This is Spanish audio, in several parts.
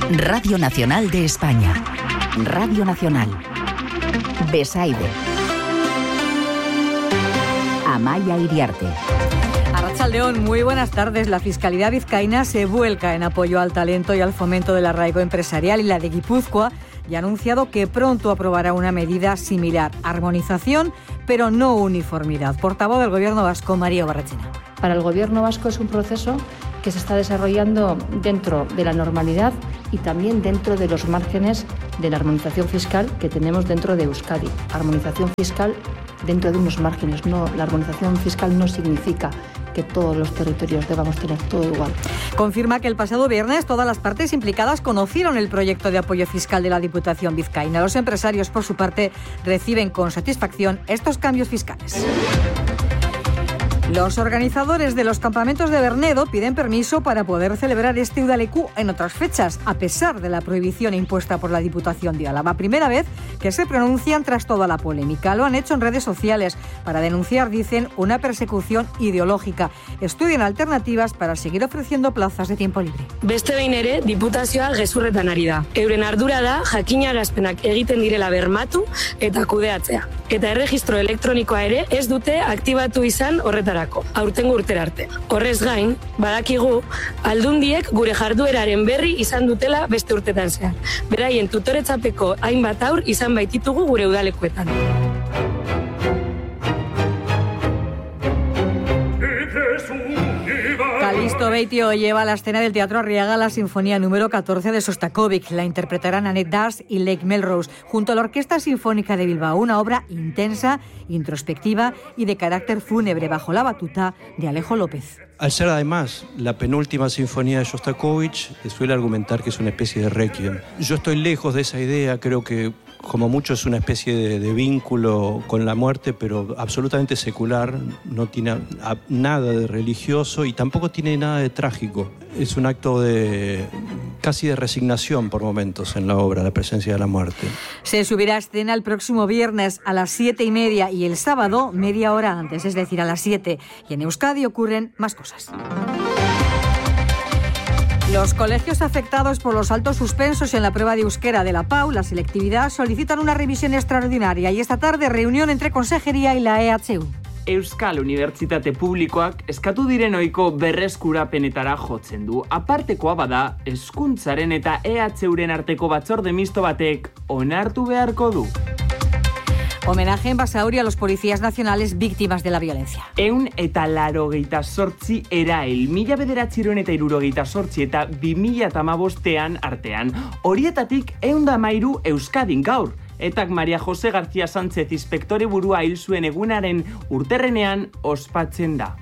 Radio Nacional de España. Radio Nacional. Besaide. Amaya Iriarte. Arratsaldeon, muy buenas tardes. La Fiscalidad vizcaína se vuelca en apoyo al talento y al fomento del arraigo empresarial, y la de Guipúzcoa ya ha anunciado que pronto aprobará una medida similar. Armonización, pero no uniformidad. Portavoz del Gobierno vasco, María Barrachina. Para el Gobierno vasco es un proceso que se está desarrollando dentro de la normalidad y también dentro de los márgenes de la armonización fiscal que tenemos dentro de Euskadi. Armonización fiscal dentro de unos márgenes. No, la armonización fiscal no significa que todos los territorios debamos tener todo igual. Confirma que el pasado viernes todas las partes implicadas conocieron el proyecto de apoyo fiscal de la Diputación vizcaína. Los empresarios, por su parte, reciben con satisfacción estos cambios fiscales. Los organizadores de los campamentos de Bernedo piden permiso para poder celebrar este Udaleku en otras fechas, a pesar de la prohibición impuesta por la Diputación de Álava. Primera vez que se pronuncian tras toda la polémica. Lo han hecho en redes sociales para denunciar, dicen, una persecución ideológica. Estudian alternativas para seguir ofreciendo plazas de tiempo libre. Beste behin ere, Diputazioa gezurretan ari da. Euren ardura da jakinarazpenak egiten direla bermatu eta kudeatzea. Eta erregistro elektronikoa ere ez dute aktibatu izan horretara. Aurtengo urtera arte. Horrez gain, badakigu, aldundiek gure jardueraren berri izan dutela beste urtetan zehar. Beraien tutoretzapeko hainbat haur izan baititugu gure udalekuetan. Calixto Beitio lleva a la escena del Teatro Arriaga la Sinfonía número 14 de Sostakovich. La interpretarán Annette Dars y Lake Melrose, junto a la Orquesta Sinfónica de Bilbao. Una obra intensa, introspectiva y de carácter fúnebre, bajo la batuta de Alejo López. Al ser además la penúltima sinfonía de Shostakovich, suele argumentar que es una especie de requiem. Yo estoy lejos de esa idea, creo que como mucho es una especie de vínculo con la muerte, pero absolutamente secular, no tiene nada de religioso y tampoco tiene nada de trágico. Es un acto casi de resignación por momentos en la obra, la presencia de la muerte. Se subirá a escena el próximo viernes a las 7:30 y el sábado media hora antes, es decir, a las 7. Y en Euskadi ocurren más cosas. Los colegios afectados por los altos suspensos en la prueba de euskera de la PAU, la selectividad, solicitan una revisión extraordinaria, y esta tarde reunión entre Consejería y la EHU. Euskal Unibertsitate Publikoak eskatu diren ohiko berreskurapenetara jotzen du. Apartekoa bada, hezkuntzaren eta EHUren arteko batzorde misto batek onartu beharko du. Homenaje en Basauri a los policías nacionales víctimas de la violencia. 188 erail, 1978 eta 2015 artean. Horietatik 113 Euskadin gaur. Etak Maria Jose García Sánchez inspektore burua hil zuen egunaren urterrenean ospatzen da.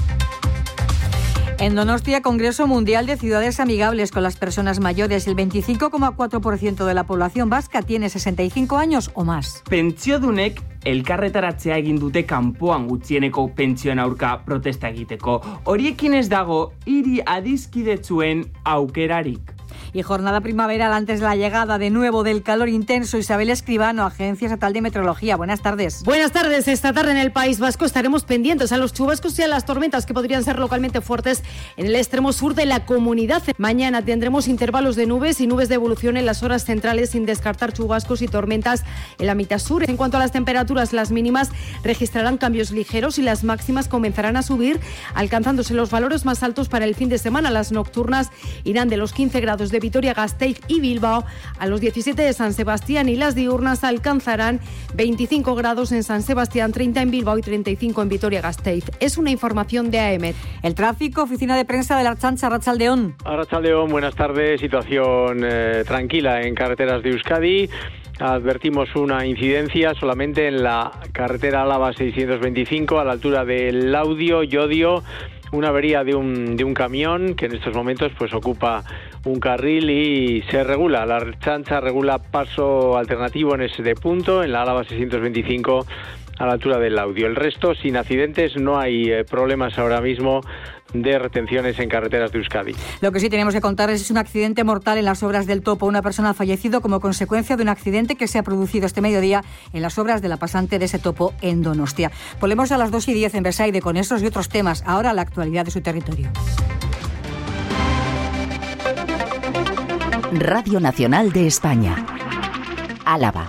En Donostia, Congreso Mundial de Ciudades Amigables con las Personas Mayores. El 25,4% de la población vasca tiene 65 años o más. Pentsiodunek elkarretaratzea egin dute kanpoan gutxieneko pentsioen aurka protesta egiteko. Horiekin ez dago hiri adiskidetsuen aukerarik. Y jornada primaveral antes de la llegada de nuevo del calor intenso. Isabel Escribano, Agencia Estatal de Meteorología. Buenas tardes. Buenas tardes. Esta tarde en el País Vasco estaremos pendientes a los chubascos y a las tormentas que podrían ser localmente fuertes en el extremo sur de la comunidad. Mañana tendremos intervalos de nubes y nubes de evolución en las horas centrales, sin descartar chubascos y tormentas en la mitad sur. En cuanto a las temperaturas, las mínimas registrarán cambios ligeros y las máximas comenzarán a subir, alcanzándose los valores más altos para el fin de semana. Las nocturnas irán de los 15 grados de Vitoria-Gasteiz y Bilbao a los 17 de San Sebastián, y las diurnas alcanzarán 25 grados en San Sebastián, 30 en Bilbao y 35 en Vitoria-Gasteiz. Es una información de AEMET. El tráfico, oficina de prensa de la Ertzaintza. Arratsaldeon. Arratsaldeon, buenas tardes. Situación tranquila en carreteras de Euskadi. Advertimos una incidencia solamente en la carretera Álava 625 a la altura del Laudio, Llodio. Una avería de un camión que en estos momentos pues ocupa un carril y se regula. La Ertzaintza regula paso alternativo en ese punto, en la Álava 625 a la altura del Laudio. El resto, sin accidentes, no hay problemas ahora mismo de retenciones en carreteras de Euskadi. Lo que sí tenemos que contar es un accidente mortal en las obras del Topo. Una persona ha fallecido como consecuencia de un accidente que se ha producido este mediodía en las obras de la pasante de ese Topo en Donostia. Volvemos a las 2:10 en Besaide con estos y otros temas. Ahora la actualidad de su territorio. Radio Nacional de España. Álava.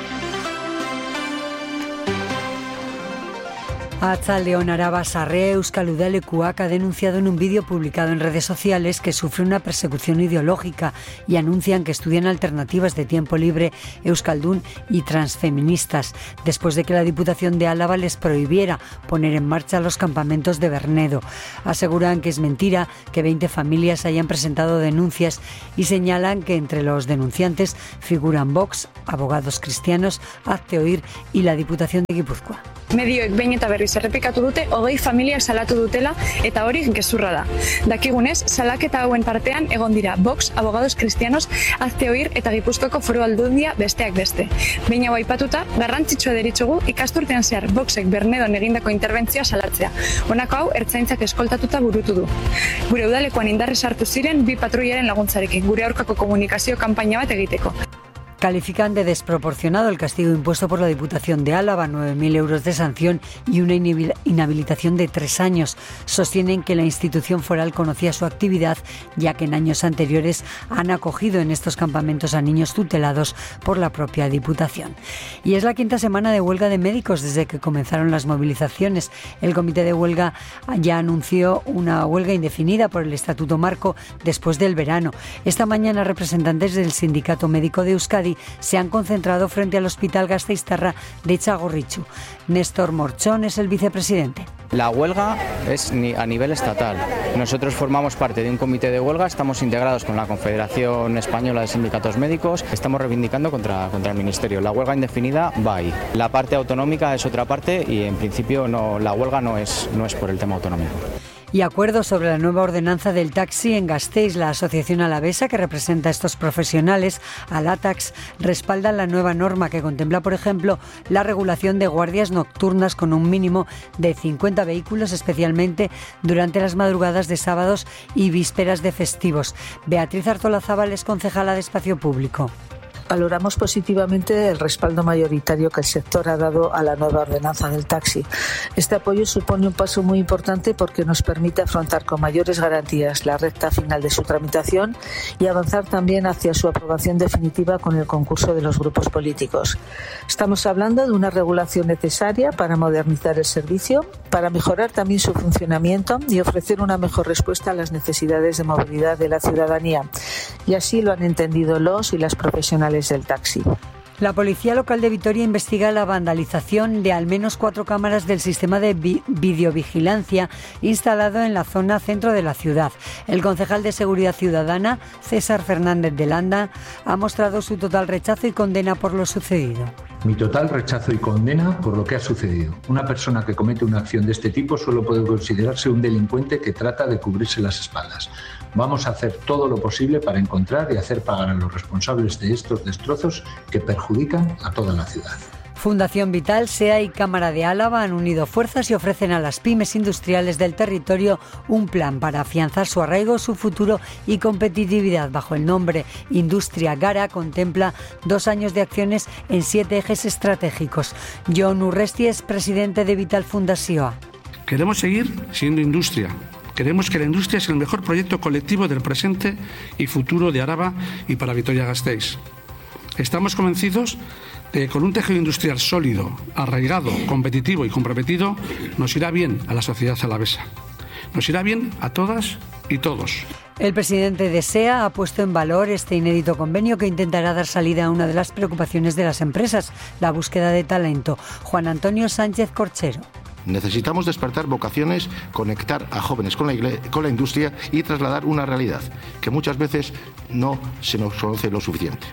Arratsaldeon, Araba Sarre Euskal Udalekuak ha denunciado en un vídeo publicado en redes sociales que sufre una persecución ideológica y anuncian que estudian alternativas de tiempo libre, euskaldun y transfeministas, después de que la Diputación de Álava les prohibiera poner en marcha los campamentos de Bernedo. Aseguran que es mentira que 20 familias hayan presentado denuncias y señalan que entre los denunciantes figuran Vox, Abogados Cristianos, Hazte Oír y la Diputación de Guipúzcoa. Medioek behin eta berriz errepikatu dute 20 familiak salatu dutela eta hori gezurra da. Dakigunez, salaketa hauen partean egon dira Vox, Abogados Cristianos, Hazte Oír eta Gipuzkoako Foru Aldundia besteak beste. Behin hau aipatuta, garrantzitsua deritzogu ikasturtean zehar Voxek Bernedon egindako interbentzioa salatzea. Honako hau ertzaintzak eskoltatuta burutu du. Gure udalekoan indarrez sartu ziren 2 patruilaren laguntzarekin, gure aurkako komunikazio kanpaina bat egiteko. Califican de desproporcionado el castigo impuesto por la Diputación de Álava, 9.000 euros de sanción y una inhabilitación de 3 años. Sostienen que la institución foral conocía su actividad, ya que en años anteriores han acogido en estos campamentos a niños tutelados por la propia Diputación. Y es la 5ª semana de huelga de médicos desde que comenzaron las movilizaciones. El comité de huelga ya anunció una huelga indefinida por el Estatuto Marco después del verano. Esta mañana representantes del Sindicato Médico de Euskadi se han concentrado frente al Hospital Gasteiztarra de Txagorritxu. Néstor Morchón es el vicepresidente. La huelga es a nivel estatal. Nosotros formamos parte de un comité de huelga, estamos integrados con la Confederación Española de Sindicatos Médicos, estamos reivindicando contra el Ministerio. La huelga indefinida va ahí. La parte autonómica es otra parte y en principio la huelga no es por el tema autonómico. Y acuerdo sobre la nueva ordenanza del taxi en Gasteiz. La asociación alavesa que representa a estos profesionales, Alatax, respalda la nueva norma que contempla, por ejemplo, la regulación de guardias nocturnas con un mínimo de 50 vehículos, especialmente durante las madrugadas de sábados y vísperas de festivos. Beatriz Artolazábal es concejala de Espacio Público. Valoramos positivamente el respaldo mayoritario que el sector ha dado a la nueva ordenanza del taxi. Este apoyo supone un paso muy importante porque nos permite afrontar con mayores garantías la recta final de su tramitación y avanzar también hacia su aprobación definitiva con el concurso de los grupos políticos. Estamos hablando de una regulación necesaria para modernizar el servicio, para mejorar también su funcionamiento y ofrecer una mejor respuesta a las necesidades de movilidad de la ciudadanía. Y así lo han entendido los y las profesionales del taxi. La Policía Local de Vitoria investiga la vandalización de al menos 4 cámaras del sistema de videovigilancia instalado en la zona centro de la ciudad. El concejal de Seguridad Ciudadana, César Fernández de Landa, ha mostrado su total rechazo y condena por lo sucedido. Mi total rechazo y condena por lo que ha sucedido. Una persona que comete una acción de este tipo solo puede considerarse un delincuente que trata de cubrirse las espaldas. Vamos a hacer todo lo posible para encontrar y hacer pagar a los responsables de estos destrozos que perjudican a toda la ciudad. Fundación Vital, SEA y Cámara de Álava han unido fuerzas y ofrecen a las pymes industriales del territorio un plan para afianzar su arraigo, su futuro y competitividad. Bajo el nombre Industria Gara contempla 2 años de acciones en 7 ejes estratégicos. Jon Urresti es presidente de Vital Fundación. Queremos seguir siendo industria. Queremos que la industria sea el mejor proyecto colectivo del presente y futuro de Araba y para Vitoria-Gasteiz. Estamos convencidos de que con un tejido industrial sólido, arraigado, competitivo y comprometido, nos irá bien a la sociedad alavesa. Nos irá bien a todas y todos. El presidente de SEA ha puesto en valor este inédito convenio que intentará dar salida a una de las preocupaciones de las empresas, la búsqueda de talento. Juan Antonio Sánchez Corchero. Necesitamos despertar vocaciones, conectar a jóvenes con la industria y trasladar una realidad que muchas veces no se nos conoce lo suficiente.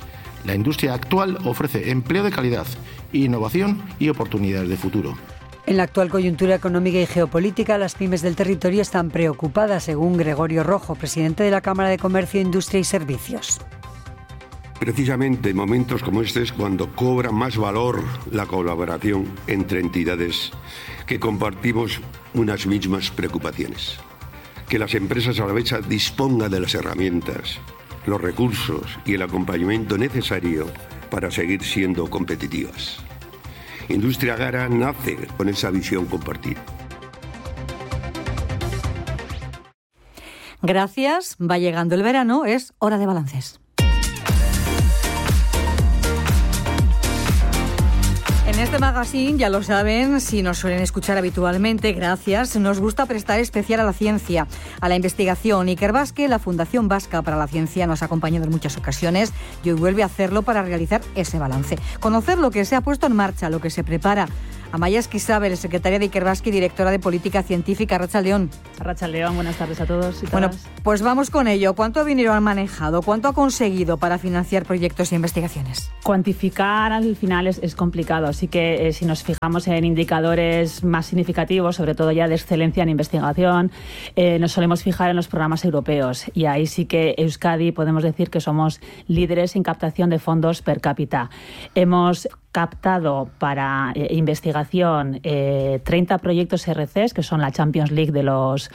La industria actual ofrece empleo de calidad, innovación y oportunidades de futuro. En la actual coyuntura económica y geopolítica, las pymes del territorio están preocupadas, según Gregorio Rojo, presidente de la Cámara de Comercio, Industria y Servicios. Precisamente en momentos como este es cuando cobra más valor la colaboración entre entidades que compartimos unas mismas preocupaciones. Que las empresas alavesas dispongan de las herramientas, los recursos y el acompañamiento necesario para seguir siendo competitivas. Industria Gara nace con esa visión compartida. Gracias, va llegando el verano, es hora de balances. En este magazine, ya lo saben, si nos suelen escuchar habitualmente, gracias, nos gusta prestar especial a la ciencia, a la investigación. Iker Basque, la Fundación Vasca para la Ciencia, nos ha acompañado en muchas ocasiones y hoy vuelve a hacerlo para realizar ese balance. Conocer lo que se ha puesto en marcha, lo que se prepara. Amaya Esquisabel, secretaria de Iker Basque y directora de Política Científica. Arratsaldeon. Arratsaldeon, buenas tardes a todos y todas. Bueno, pues vamos con ello. ¿Cuánto dinero han manejado? ¿Cuánto ha conseguido para financiar proyectos e investigaciones? Cuantificar al final es complicado, así que si nos fijamos en indicadores más significativos, sobre todo ya de excelencia en investigación, nos solemos fijar en los programas europeos y ahí sí que Euskadi podemos decir que somos líderes en captación de fondos per cápita. Hemos captado para investigación 30 proyectos RCs, que son la Champions League de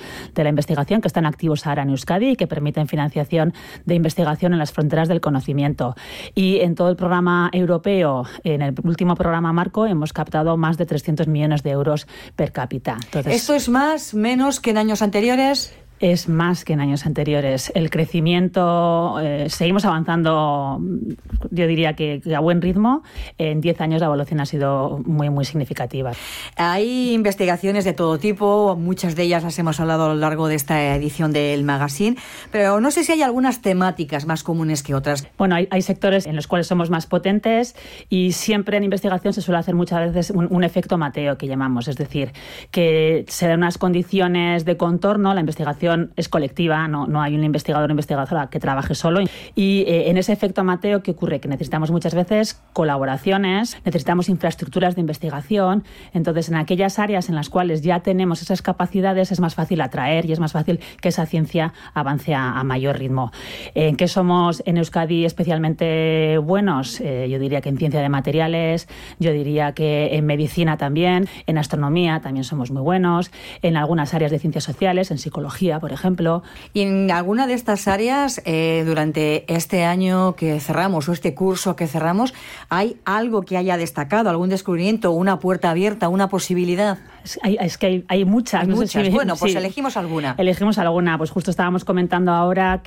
la investigación, que están activos ahora en Euskadi y que permiten financiación de investigación en las fronteras del conocimiento. Y en todo el programa europeo, en el último programa marco, hemos captado más de 300 millones de euros per cápita. Entonces, ¿esto es más, menos que en años anteriores? Es más que en años anteriores. El crecimiento, seguimos avanzando, yo diría que a buen ritmo. En 10 años la evolución ha sido muy, muy significativa. Hay investigaciones de todo tipo, muchas de ellas las hemos hablado a lo largo de esta edición del magazine, pero no sé si hay algunas temáticas más comunes que otras. Bueno, hay sectores en los cuales somos más potentes y siempre en investigación se suele hacer muchas veces un efecto Mateo, que llamamos, es decir, que se dan unas condiciones de contorno, la investigación es colectiva, no hay un investigador o investigadora que trabaje solo. Y en ese efecto Mateo, ¿qué ocurre? Que necesitamos muchas veces colaboraciones, necesitamos infraestructuras de investigación. Entonces, en aquellas áreas en las cuales ya tenemos esas capacidades, es más fácil atraer y es más fácil que esa ciencia avance a mayor ritmo. ¿En qué somos en Euskadi especialmente buenos? Yo diría que en ciencia de materiales, yo diría que en medicina también, en astronomía también somos muy buenos, en algunas áreas de ciencias sociales, en psicología, por ejemplo. Y en alguna de estas áreas, durante este año que cerramos o este curso que cerramos, ¿hay algo que haya destacado, algún descubrimiento, una puerta abierta, una posibilidad? Es que hay muchas. Hay muchas. Bueno, pues sí. Elegimos alguna. Elegimos alguna. Pues justo estábamos comentando ahora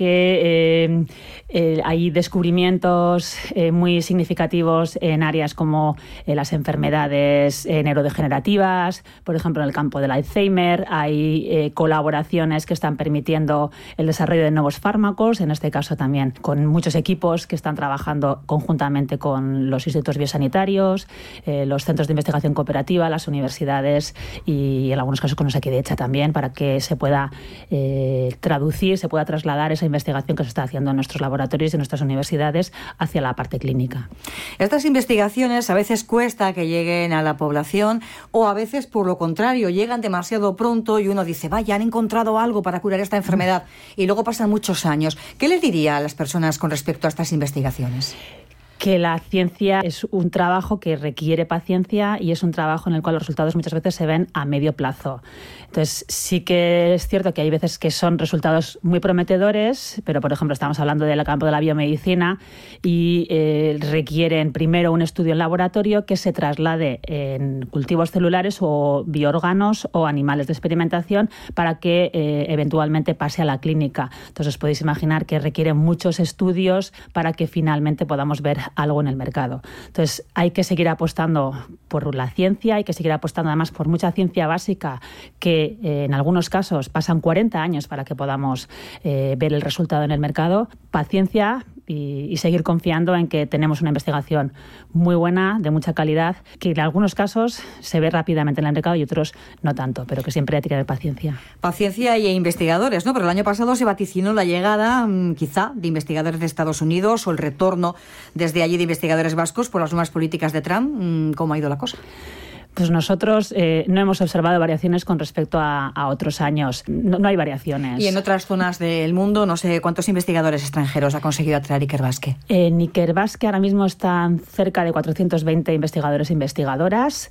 que hay descubrimientos muy significativos en áreas como las enfermedades neurodegenerativas, por ejemplo, en el campo del Alzheimer. Hay colaboraciones que están permitiendo el desarrollo de nuevos fármacos, en este caso también con muchos equipos que están trabajando conjuntamente con los institutos biosanitarios, los centros de investigación cooperativa, las universidades y en algunos casos con Osakidetza también, para que se pueda traducir, se pueda trasladar esa investigación que se está haciendo en nuestros laboratorios y en nuestras universidades hacia la parte clínica. Estas investigaciones a veces cuesta que lleguen a la población o a veces, por lo contrario, llegan demasiado pronto y uno dice, vaya, han encontrado algo para curar esta enfermedad, y luego pasan muchos años. ¿Qué les diría a las personas con respecto a estas investigaciones? Que la ciencia es un trabajo que requiere paciencia y es un trabajo en el cual los resultados muchas veces se ven a medio plazo. Entonces, sí que es cierto que hay veces que son resultados muy prometedores, pero, por ejemplo, estamos hablando del campo de la biomedicina y requieren primero un estudio en laboratorio que se traslade en cultivos celulares o bioórganos o animales de experimentación para que eventualmente pase a la clínica. Entonces, os podéis imaginar que requieren muchos estudios para que finalmente podamos ver algo en el mercado. Entonces, hay que seguir apostando por la ciencia, hay que seguir apostando además por mucha ciencia básica que en algunos casos pasan 40 años para que podamos ver el resultado en el mercado. Paciencia y seguir confiando en que tenemos una investigación muy buena, de mucha calidad, que en algunos casos se ve rápidamente en el mercado y otros no tanto, pero que siempre hay que tener paciencia. Paciencia y investigadores, ¿no? Pero el año pasado se vaticinó la llegada, quizá, de investigadores de Estados Unidos o el retorno desde allí de investigadores vascos por las nuevas políticas de Trump. ¿Cómo ha ido la cosa? Pues nosotros no hemos observado variaciones con respecto a otros años. No hay variaciones. Y en otras zonas del mundo, no sé cuántos investigadores extranjeros ha conseguido atraer Iker Basque. En Iker Basque ahora mismo están cerca de 420 investigadores e investigadoras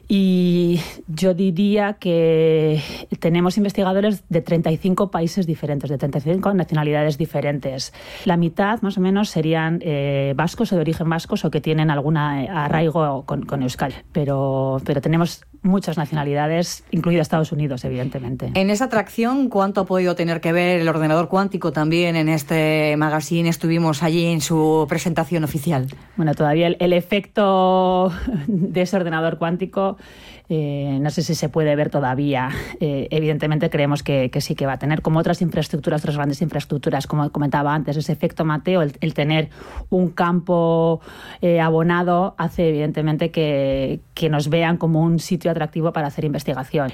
y yo diría que tenemos investigadores de 35 países diferentes, de 35 nacionalidades diferentes. La mitad, más o menos, serían vascos o de origen vascos o que tienen algún arraigo con Euskadi. Pero pero tenemos muchas nacionalidades, incluido Estados Unidos, evidentemente. En esa atracción, ¿cuánto ha podido tener que ver el ordenador cuántico también en este magazine? Estuvimos allí en su presentación oficial. Bueno, todavía el efecto de ese ordenador cuántico no sé si se puede ver todavía. Evidentemente creemos que sí que va a tener, como otras infraestructuras, otras grandes infraestructuras, como comentaba antes, ese efecto Mateo, el tener un campo abonado hace evidentemente que nos vean como un sitio atractivo para hacer investigación.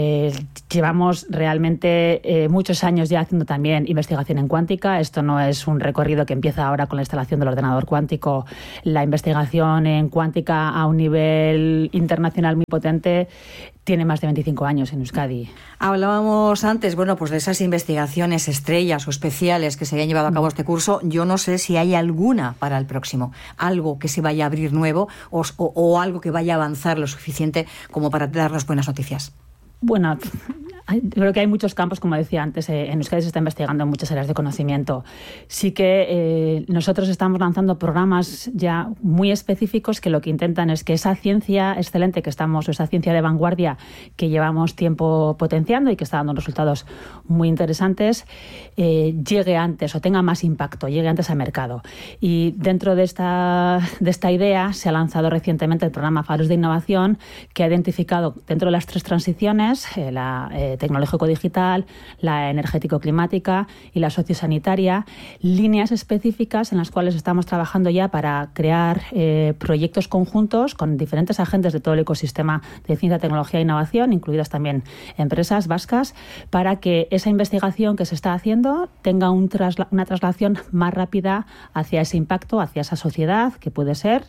Llevamos realmente muchos años ya haciendo también investigación en cuántica. Esto no es un recorrido que empieza ahora con la instalación del ordenador cuántico. La investigación en cuántica a un nivel internacional muy potente tiene más de 25 años en Euskadi. Hablábamos antes, pues de esas investigaciones estrellas o especiales que se habían llevado a cabo este curso. Yo no sé si hay alguna para el próximo, algo que se vaya a abrir nuevo o algo que vaya a avanzar lo suficiente como para darnos buenas noticias. Bueno, creo que hay muchos campos, como decía antes, en Euskadi se está investigando en muchas áreas de conocimiento. Sí que nosotros estamos lanzando programas ya muy específicos que lo que intentan es que esa ciencia excelente que estamos, o esa ciencia de vanguardia que llevamos tiempo potenciando y que está dando resultados muy interesantes, llegue antes o tenga más impacto, llegue antes al mercado. Y dentro de esta idea se ha lanzado recientemente el programa Faros de Innovación, que ha identificado dentro de las 3 transiciones, la tecnológico-digital, la energético-climática y la sociosanitaria, líneas específicas en las cuales estamos trabajando ya para crear proyectos conjuntos con diferentes agentes de todo el ecosistema de ciencia, tecnología e innovación, incluidas también empresas vascas, para que esa investigación que se está haciendo tenga una traslación más rápida hacia ese impacto, hacia esa sociedad, que puede ser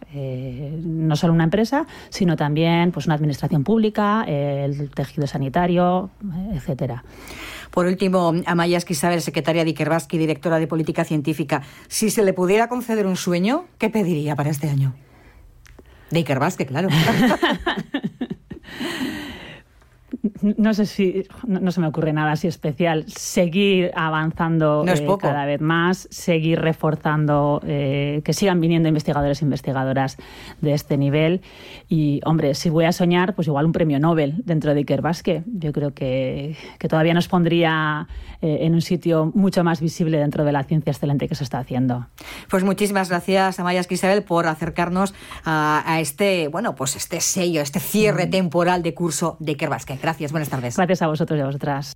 no solo una empresa, sino también una administración pública, el tejido sanitario, etcétera. Por último, Amaia Esquisabel, secretaria de Ikerbasque y directora de Política Científica, si se le pudiera conceder un sueño, ¿qué pediría para este año? De Ikerbasque, claro. No sé si no se me ocurre nada así especial. Seguir avanzando cada vez más, seguir reforzando que sigan viniendo investigadores e investigadoras de este nivel. Y, hombre, si voy a soñar, pues igual un premio Nobel dentro de Ikerbasque. Yo creo que todavía nos pondría en un sitio mucho más visible dentro de la ciencia excelente que se está haciendo. Pues muchísimas gracias, Amaia Esquisabel, por acercarnos a este sello, este cierre temporal de curso de Ikerbasque. Gracias, buenas tardes. Gracias a vosotros y a vosotras.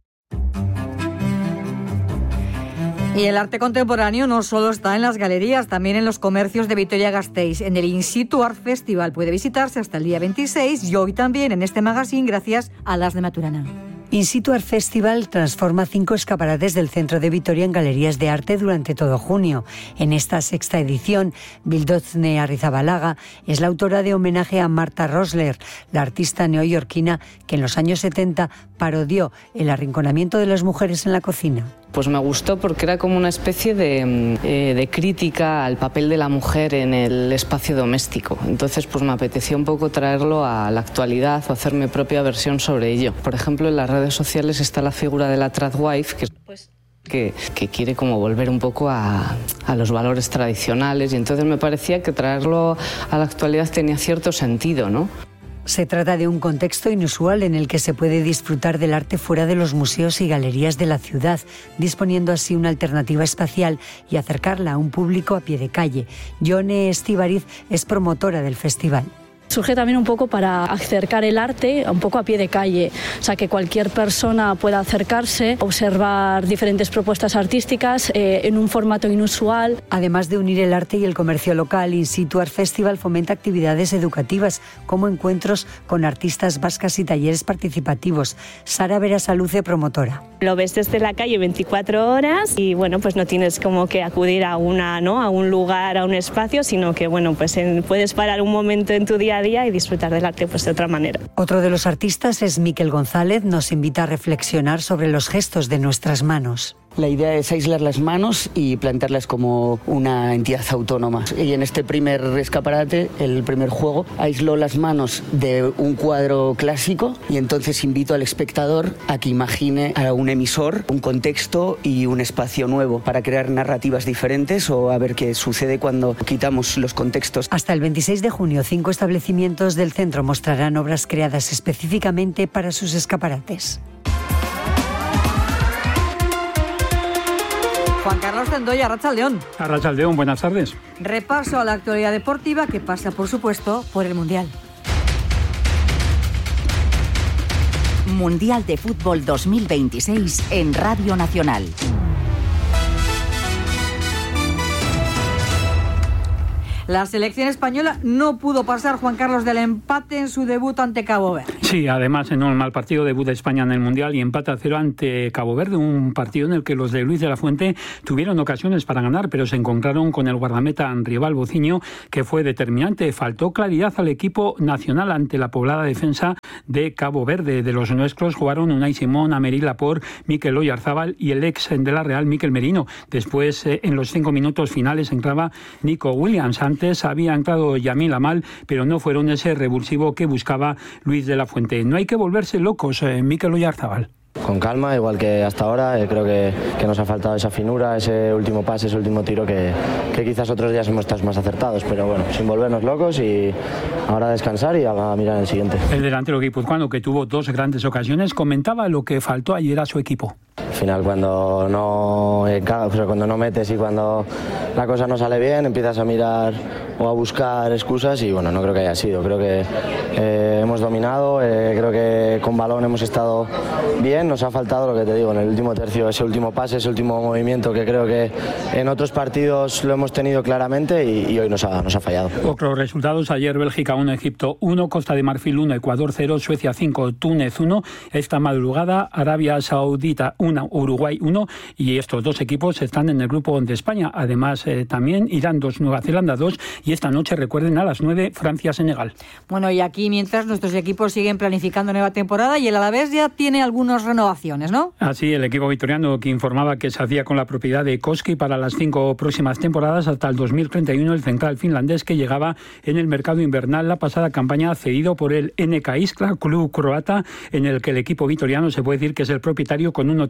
Y el arte contemporáneo no solo está en las galerías, también en los comercios de Vitoria-Gasteiz. En el In Situ Art Festival puede visitarse hasta el día 26 y hoy también en este magazine gracias a Las de Maturana. In Situ Art Festival transforma 5 escaparates del centro de Vitoria en galerías de arte durante todo junio. En esta 6ª edición, Bildozne Arrizabalaga es la autora de homenaje a Martha Rosler, la artista neoyorquina que en los años 70 parodió el arrinconamiento de las mujeres en la cocina. Pues me gustó porque era como una especie de crítica al papel de la mujer en el espacio doméstico. Entonces pues me apeteció un poco traerlo a la actualidad o hacer mi propia versión sobre ello. Por ejemplo, en las redes sociales está la figura de la tradwife, que quiere como volver un poco a los valores tradicionales, y entonces me parecía que traerlo a la actualidad tenía cierto sentido, ¿no? Se trata de un contexto inusual en el que se puede disfrutar del arte fuera de los museos y galerías de la ciudad, disponiendo así una alternativa espacial y acercarla a un público a pie de calle. Yone Estíbariz es promotora del festival. Surge también un poco para acercar el arte un poco a pie de calle, o sea, que cualquier persona pueda acercarse, observar diferentes propuestas artísticas en un formato inusual. Además de unir el arte y el comercio local, In Situ Art Festival fomenta actividades educativas como encuentros con artistas vascas y talleres participativos. Sara Berasaluce, promotora. Lo ves desde la calle 24 horas y bueno, pues no tienes como que acudir a un lugar, a un espacio, sino que bueno, pues puedes parar un momento en tu día a día y disfrutar del arte pues de otra manera. Otro de los artistas es Miquel González, nos invita a reflexionar sobre los gestos de nuestras manos. La idea es aislar las manos y plantearlas como una entidad autónoma. Y en este primer escaparate, el primer juego, aisló las manos de un cuadro clásico y entonces invito al espectador a que imagine a un emisor, un contexto y un espacio nuevo para crear narrativas diferentes o a ver qué sucede cuando quitamos los contextos. Hasta el 26 de junio, 5 establecimientos del centro mostrarán obras creadas específicamente para sus escaparates. Juan Carlos Tendoya, Arratsaldeón. Arratsaldeón, buenas tardes. Repaso a la actualidad deportiva que pasa, por supuesto, por el Mundial. Mundial de Fútbol 2026 en Radio Nacional. La selección española no pudo pasar, Juan Carlos, del empate en su debut ante Cabo Verde. Sí, además en un mal partido, debut de España en el Mundial y empate a 0 ante Cabo Verde, un partido en el que los de Luis de la Fuente tuvieron ocasiones para ganar, pero se encontraron con el guardameta rival Bociño, que fue determinante. Faltó claridad al equipo nacional ante la poblada defensa de Cabo Verde. De los nuestros jugaron Unai Simón, Aymeric Laporte, Mikel Oyarzabal y el ex de la Real, Mikel Merino. Después, en los 5 minutos finales, entraba Nico Williams. Antes había entrado Yamil Amal, pero no fueron ese revulsivo que buscaba Luis de la Fuente. No hay que volverse locos, Mikel Oyarzabal. Con calma, igual que hasta ahora, creo que nos ha faltado esa finura, ese último pase, ese último tiro que quizás otros días hemos estado más acertados, pero bueno, sin volvernos locos y ahora descansar y a mirar el siguiente. El delantero guipuzcoano, que tuvo 2 grandes ocasiones, comentaba lo que faltó ayer a su equipo. Al final, cuando no metes y cuando la cosa no sale bien, empiezas a mirar o a buscar excusas y bueno, no creo que haya sido. Creo que hemos dominado, creo que con balón hemos estado bien. Nos ha faltado, lo que te digo, en el último tercio, ese último pase, ese último movimiento que creo que en otros partidos lo hemos tenido claramente y hoy nos ha fallado. Otros resultados: ayer Bélgica 1, Egipto 1, Costa de Marfil 1, Ecuador 0, Suecia 5, Túnez 1. Esta madrugada Arabia Saudita 1, Uruguay 1 y estos 2 equipos están en el grupo de España. Además también Irán 2, Nueva Zelanda 2 y esta noche, recuerden, a las 9 Francia-Senegal. Bueno, y aquí mientras nuestros equipos siguen planificando nueva temporada y el Alavés ya tiene algunas renovaciones, ¿no? Así, el equipo vitoriano, que informaba que se hacía con la propiedad de Koski para las 5 próximas temporadas hasta el 2031, el central finlandés que llegaba en el mercado invernal la pasada campaña, cedido por el NK Iskra, club croata, en el que el equipo vitoriano se puede decir que es el propietario con un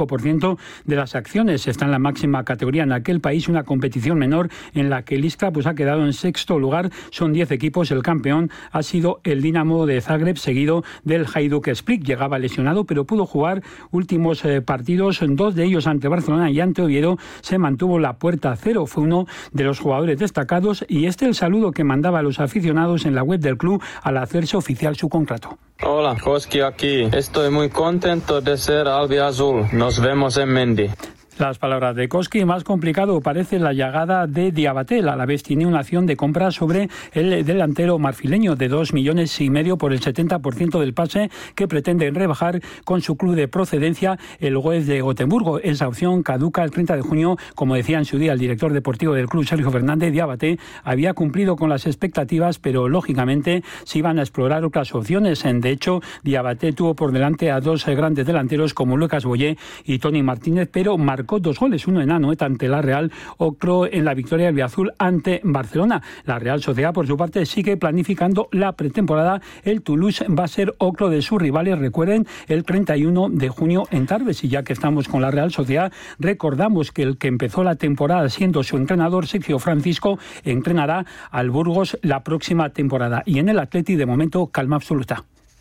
85% de las acciones. Está en la máxima categoría en aquel país, una competición menor en la que el Iskra ha quedado en 6º lugar. Son 10 equipos, el campeón ha sido el Dinamo de Zagreb, seguido del Hajduk Split. Llegaba lesionado, pero pudo jugar últimos partidos, 2 de ellos ante Barcelona y ante Oviedo. Se mantuvo la puerta a 0, fue uno de los jugadores destacados y el saludo que mandaba a los aficionados en la web del club al hacerse oficial su contrato. Hola, Koski aquí. Estoy muy contento de ser albiazul. Nos vemos en Mendy. Las palabras de Koski. Más complicado parece la llegada de Diabaté. El Alavés tiene una acción de compra sobre el delantero marfileño de 2,5 millones por el 70% del pase que pretende rebajar con su club de procedencia, el Goes de Gotemburgo. Esa opción caduca el 30 de junio. Como decía en su día el director deportivo del club, Sergio Fernández, Diabaté había cumplido con las expectativas, pero lógicamente se iban a explorar otras opciones. De hecho, Diabaté tuvo por delante a 2 grandes delanteros como Lucas Boyé y Tony Martínez, pero marcó 2 goles, uno en Anoeta ante la Real, otro en la victoria albiazul ante Barcelona. La Real Sociedad, por su parte, sigue planificando la pretemporada. El Toulouse va a ser otro de sus rivales, recuerden, el 31 de junio en Tarbes. Y ya que estamos con la Real Sociedad, recordamos que el que empezó la temporada siendo su entrenador, Sergio Francisco, entrenará al Burgos la próxima temporada. Y en el Atleti, de momento, calma absoluta.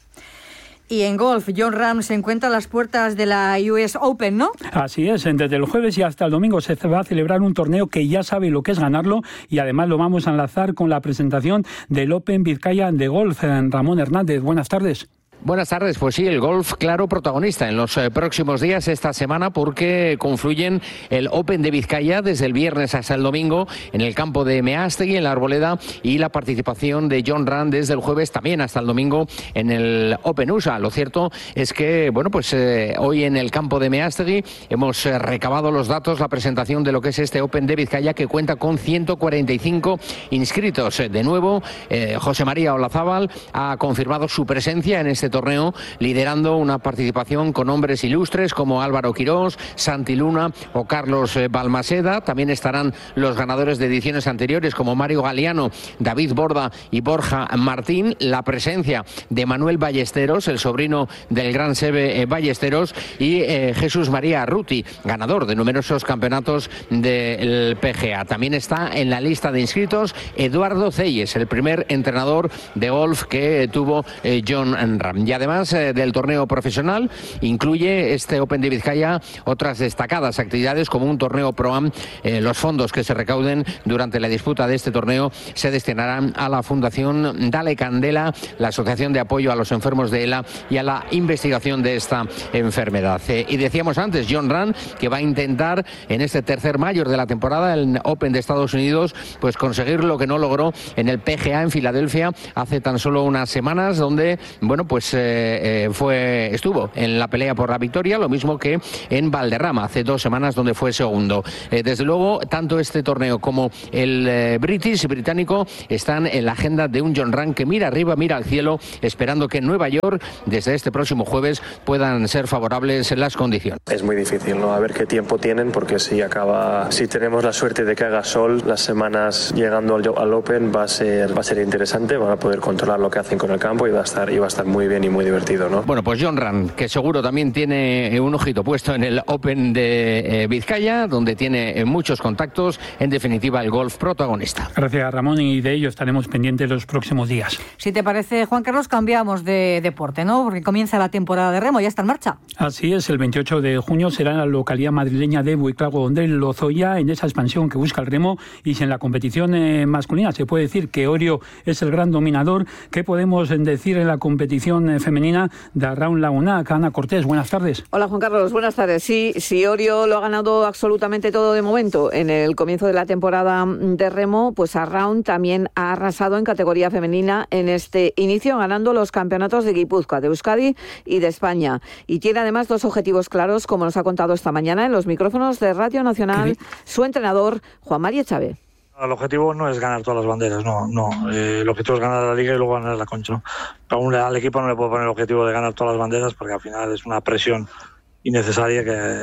Y en golf, Jon Rahm se encuentra a las puertas de la US Open, ¿no? Así es, desde el jueves y hasta el domingo se va a celebrar un torneo que ya sabe lo que es ganarlo y además lo vamos a enlazar con la presentación del Open Vizcaya de golf. Ramón Hernández, buenas tardes. Buenas tardes, pues sí, el golf claro protagonista en los próximos días esta semana porque confluyen el Open de Vizcaya desde el viernes hasta el domingo en el campo de Meástegui, en la Arboleda, y la participación de Jon Rahm desde el jueves también hasta el domingo en el Open USA. Lo cierto es que, bueno, pues hoy en el campo de Meástegui hemos recabado los datos, la presentación de lo que es este Open de Vizcaya, que cuenta con 145 inscritos. De nuevo, José María Olazábal ha confirmado su presencia en este este torneo, liderando una participación con hombres ilustres como Álvaro Quirós, Santi Luna o Carlos Balmaseda. También estarán los ganadores de ediciones anteriores como Mario Galeano, David Borda y Borja Martín. La presencia de Manuel Ballesteros, el sobrino del gran Sebe Ballesteros, y Jesús María Arruti, ganador de numerosos campeonatos del PGA. También está en la lista de inscritos Eduardo Ceyes, el primer entrenador de golf que tuvo Jon Rahm. Y además del torneo profesional, incluye este Open de Vizcaya otras destacadas actividades como un torneo Pro-Am. Los fondos que se recauden durante la disputa de este torneo se destinarán a la Fundación Dale Candela, la Asociación de Apoyo a los Enfermos de ELA y a la investigación de esta enfermedad. Y decíamos antes, Jon Rahm, que va a intentar en este tercer mayor de la temporada, el Open de Estados Unidos, pues conseguir lo que no logró en el PGA en Filadelfia hace tan solo unas semanas, donde estuvo en la pelea por la victoria, lo mismo que en Valderrama hace 2 semanas, donde fue segundo. Desde luego, tanto este torneo como el británico están en la agenda de un Jon Rahm que mira arriba, mira al cielo, esperando que en Nueva York, desde este próximo jueves, puedan ser favorables las condiciones. Es muy difícil, ¿no? A ver qué tiempo tienen, porque si tenemos la suerte de que haga sol, las semanas llegando al Open va a ser interesante, van a poder controlar lo que hacen con el campo y va a estar muy bien y muy divertido, ¿no? Bueno, pues Jon Rahm, que seguro también tiene un ojito puesto en el Open de Vizcaya, donde tiene muchos contactos, en definitiva el golf protagonista. Gracias, Ramón, y de ello estaremos pendientes los próximos días. Si te parece, Juan Carlos, cambiamos de deporte, ¿no? Porque comienza la temporada de remo, ya está en marcha. Así es, el 28 de junio será en la localidad madrileña de Buitrago del Lozoya, en esa expansión que busca el remo. Y si en la competición masculina se puede decir que Orio es el gran dominador, ¿qué podemos decir en la competición femenina de Arraun Lagunac? Ana Cortés, buenas tardes. Hola, Juan Carlos, buenas tardes. Sí, Orio lo ha ganado absolutamente todo de momento. En el comienzo de la temporada de remo, pues Arraun también ha arrasado en categoría femenina en este inicio, ganando los campeonatos de Guipúzcoa, de Euskadi y de España. Y tiene además 2 objetivos claros, como nos ha contado esta mañana en los micrófonos de Radio Nacional su entrenador, Juan María Chávez. El objetivo no es ganar todas las banderas, no. El objetivo es ganar la Liga y luego ganar la Concha, ¿no? Aún al equipo no le puedo poner el objetivo de ganar todas las banderas, porque al final es una presión innecesaria,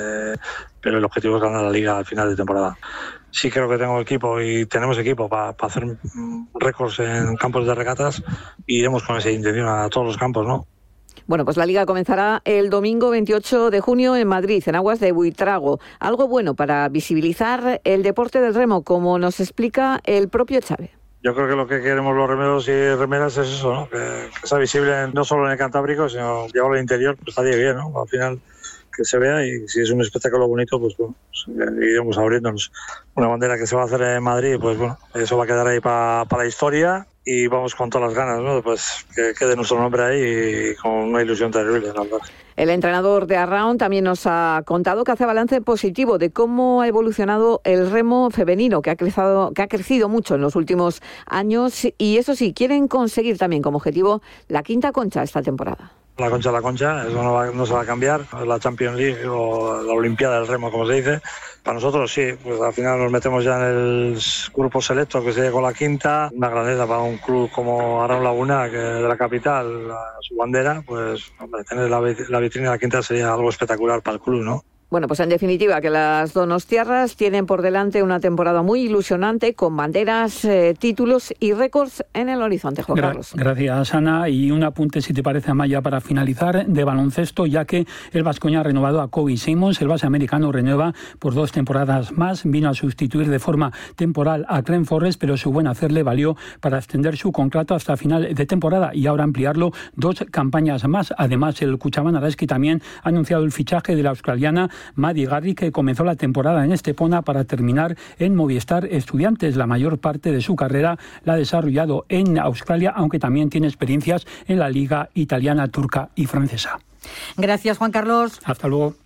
pero el objetivo es ganar la Liga al final de temporada. Sí creo que tengo equipo y tenemos equipo para hacer récords en campos de regatas, y iremos con esa intención a todos los campos, ¿no? Bueno, pues la Liga comenzará el domingo 28 de junio en Madrid, en aguas de Buitrago. Algo bueno para visibilizar el deporte del remo, como nos explica el propio Chávez. Yo creo que lo que queremos los remeros y remeras es eso, ¿no? Que sea visible no solo en el Cantábrico, sino llevarlo al interior, pues estaría bien, ¿no? Al final que se vea, y si es un espectáculo bonito, pues bueno, iremos abriéndonos. Una bandera que se va a hacer en Madrid, pues bueno, eso va a quedar ahí para la historia, y vamos con todas las ganas, ¿no? Pues que quede nuestro nombre ahí y con una ilusión terrible, la verdad. El entrenador de Arraun también nos ha contado que hace balance positivo de cómo ha evolucionado el remo femenino, que ha crecido mucho en los últimos años, y eso sí, quieren conseguir también como objetivo la 5ª Concha esta temporada. La Concha, eso no se va a cambiar, la Champions League o la Olimpiada del Remo, como se dice. Para nosotros sí, pues al final nos metemos ya en el grupo selecto que sería con la 5ª, una grandeza para un club como Arraun Lagunac, que de la capital, su bandera, pues hombre, tener la vitrina de la 5ª sería algo espectacular para el club, ¿no? Bueno, pues en definitiva que las donostiarras tienen por delante una temporada muy ilusionante, con banderas, títulos y récords en el horizonte, Juan Carlos. Gracias, Ana. Y un apunte, si te parece, Amaya, para finalizar, de baloncesto, ya que el Baskonia ha renovado a Kobe Simons. El base americano renueva por 2 temporadas más. Vino a sustituir de forma temporal a Clem Forrest, pero su buen hacer le valió para extender su contrato hasta final de temporada y ahora ampliarlo 2 campañas más. Además, el Cuchaban Araski también ha anunciado el fichaje de la australiana Maddie Garrick, que comenzó la temporada en Estepona para terminar en Movistar Estudiantes. La mayor parte de su carrera la ha desarrollado en Australia, aunque también tiene experiencias en la liga italiana, turca y francesa. Gracias, Juan Carlos. Hasta luego.